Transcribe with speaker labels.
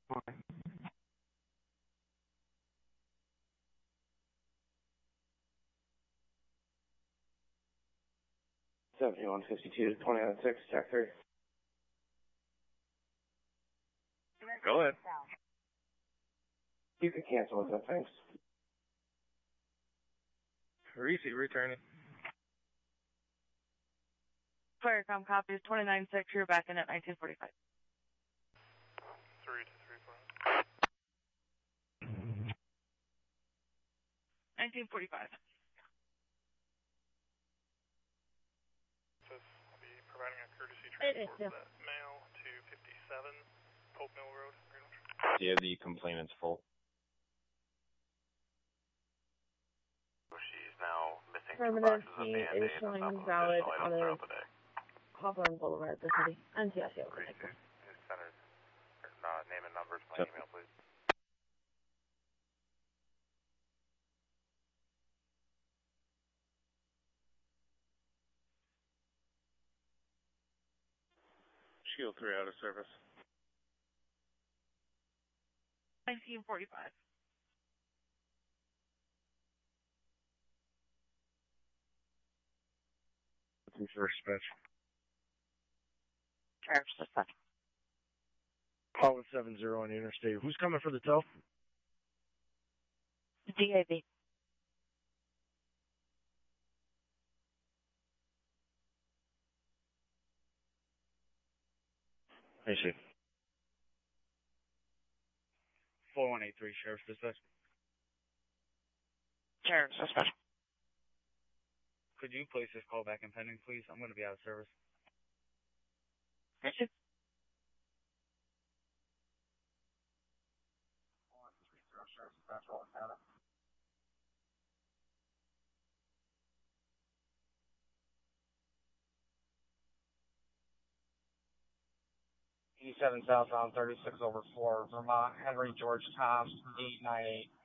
Speaker 1: 7152 to 296, Jack 3.
Speaker 2: Go ahead.
Speaker 1: You can cancel with that, thanks.
Speaker 2: Receipt returning.
Speaker 3: Firecom copies 296, you're back in at 1945.
Speaker 4: 3 to
Speaker 3: 1945.
Speaker 4: Says I'll be providing a courtesy transport for that mail to 57 Pope Mill Road, Greenwich.
Speaker 5: Yeah, the complainant's full.
Speaker 6: She's now missing
Speaker 7: Affirmative, he is showing valid out of Hawthorne Boulevard, the city. NCSO.
Speaker 6: His center's name and numbers, my email, please.
Speaker 2: Shield 3 out of service.
Speaker 3: 1945.
Speaker 2: First dispatch.
Speaker 3: Sheriff's dispatch.
Speaker 2: Call 70 on the interstate. Who's coming for the tow?
Speaker 3: DAB.
Speaker 2: I see. 4183, Sheriff's dispatch.
Speaker 3: Sheriff's dispatch.
Speaker 2: Could you place this call back in pending, please? I'm going to be out of service.
Speaker 3: Thank you.
Speaker 1: Sheriff's dispatch, roll Canada. 87 southbound 36 over 4, Vermont, Henry George Tom, 898.